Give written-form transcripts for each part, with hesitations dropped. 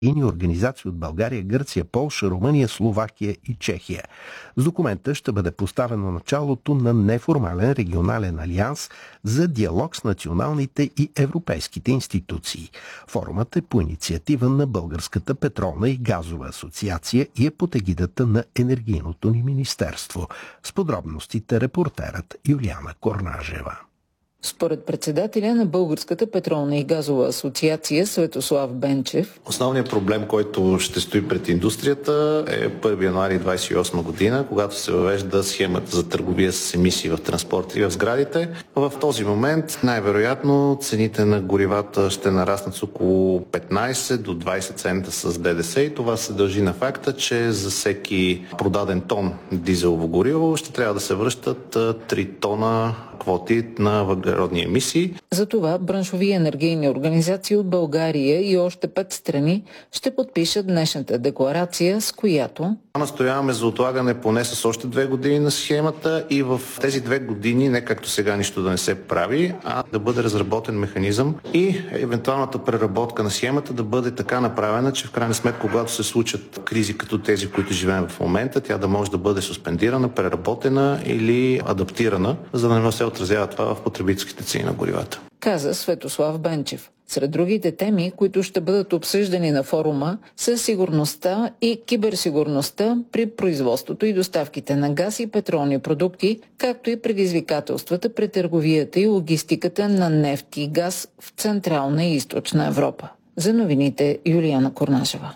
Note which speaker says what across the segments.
Speaker 1: и организации от България, Гърция, Полша, Румъния, Словакия и Чехия. С документа ще бъде поставено началото на неформален регионален алианс за диалог с националните и европейските институции. Форумът е по инициатива на Българската петролна и газова асоциация и е под егидата на Енергийното ни министерство. С подробностите репортерът Юлиана Корнажева.
Speaker 2: Според председателя на Българската петролна и газова асоциация Светослав Бенчев,
Speaker 3: основният проблем, който ще стои пред индустрията е 1 януари 2028 година, когато се въвежда схемата за търговия с емисии в транспорта и в сградите. В този момент най-вероятно цените на горивата ще нараснат с около 15 до 20 цента с ДДС и това се дължи на факта, че за всеки продаден тон дизелово гориво ще трябва да се връщат 3 тона квоти на въглеродни емисии.
Speaker 2: Затова браншови енергийни организации от България и още 5 страни ще подпишат днешната декларация, с която
Speaker 3: настояваме за отлагане поне с още 2 години на схемата и в тези 2 години не както сега нищо да не се прави, а да бъде разработен механизъм и евентуалната преработка на схемата да бъде така направена, че в крайна сметка, когато се случат кризи като тези, които живеем в момента, тя да може да бъде суспендирана, преработена или адаптирана, за да не се отразява това в потребителските цени на горивата.
Speaker 2: Каза Светослав Бенчев. Сред другите теми, които ще бъдат обсъждани на форума, са сигурността и киберсигурността при производството и доставките на газ и петролни продукти, както и предизвикателствата при търговията и логистиката на нефт и газ в Централна и Източна Европа. За новините Юлиана Корнашева.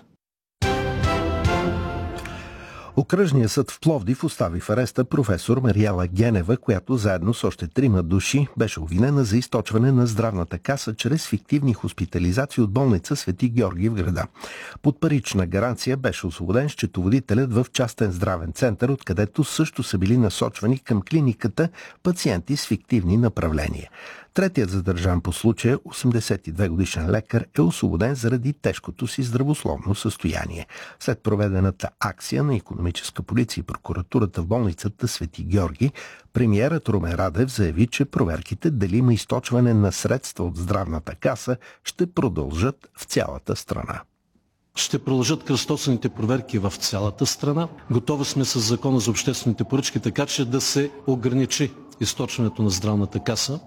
Speaker 1: Окръжният съд в Пловдив остави в ареста професор Мариела Генева, която заедно с още 3 души беше обвинена за източване на здравната каса чрез фиктивни хоспитализации от болница Свети Георги в града. Под парична гаранция беше освободен счетоводителят в частен здравен център, откъдето също са били насочвани към клиниката пациенти с фиктивни направления. Третият задържан по случая, 82-годишен лекар, е освободен заради тежкото си здравословно състояние. След проведената акция на икономическа полиция и прокуратурата в болницата Свети Георги, премиерът Румен Радев заяви, че проверките дали има източване на средства от здравната каса ще продължат в цялата страна.
Speaker 4: Ще продължат кръстосаните проверки в цялата страна. Готови сме с Закона за обществените поръчки, така че да се ограничи източването на здравната каса,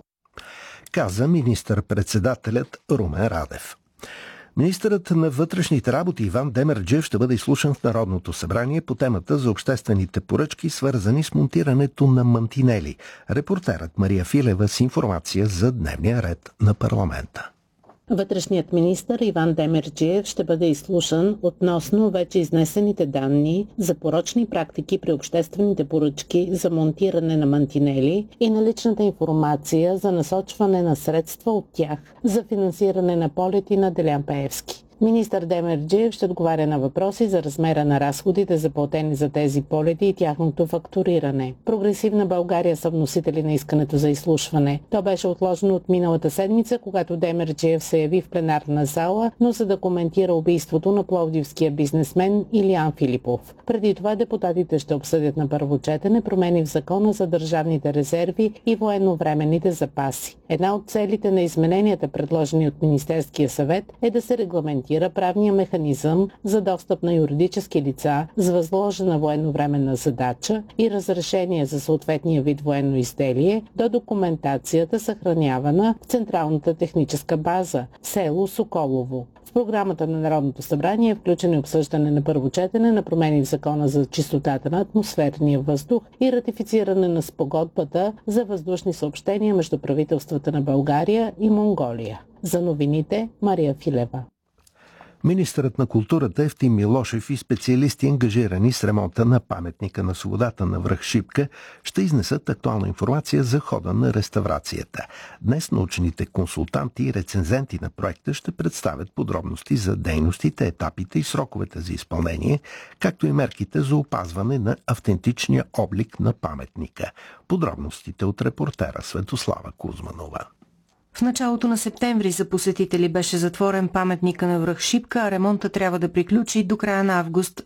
Speaker 1: каза министър-председателят Румен Радев. Министърът на вътрешните работи Иван Демерджиев ще бъде изслушан в Народното събрание по темата за обществените поръчки, свързани с монтирането на мантинели. Репортерът Мария Филева с информация за дневния ред на парламента.
Speaker 5: Вътрешният министър Иван Демерджиев ще бъде изслушан относно вече изнесените данни за порочни практики при обществените поръчки за монтиране на мантинели и наличната информация за насочване на средства от тях за финансиране на полети на Делян Пеевски. Министър Демерджиев ще отговаря на въпроси за размера на разходите, заплатени за тези полети и тяхното фактуриране. Прогресивна България са вносители на искането за изслушване. То беше отложено от миналата седмица, когато Демерджиев се яви в пленарна зала, но за да коментира убийството на пловдивския бизнесмен Илиян Филипов. Преди това депутатите ще обсъдят на първо четене промени в Закона за държавните резерви и военновременните запаси. Една от целите на измененията, предложени от Министерския съвет, е да се регламентира правния механизъм за достъп на юридически лица с възложена военновременна задача и разрешение за съответния вид военно изделие до документацията, съхранявана в Централната техническа база, село Соколово. В програмата на Народното събрание е включено обсъждане на първо четене на промени в Закона за чистотата на атмосферния въздух и ратифициране на спогодбата за въздушни съобщения между правителствата на България и Монголия. За новините Мария Филева.
Speaker 1: Министърът на културата Евтим Милошев и специалисти, ангажирани с ремонта на паметника на свободата на връх Шипка, ще изнесат актуална информация за хода на реставрацията. Днес научните консултанти и рецензенти на проекта ще представят подробности за дейностите, етапите и сроковете за изпълнение, както и мерките за опазване на автентичния облик на паметника. Подробностите от репортера Светослава Кузманова.
Speaker 6: В началото на септември за посетители беше затворен паметника на връх Шипка, а ремонта трябва да приключи до края на август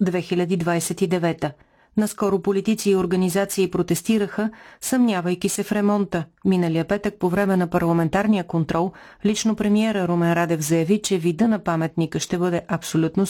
Speaker 6: 2029. Наскоро политици и организации протестираха, съмнявайки се в ремонта. Миналия петък по време на парламентарния контрол лично премиера Румен Радев заяви, че вида на паметника ще бъде абсолютно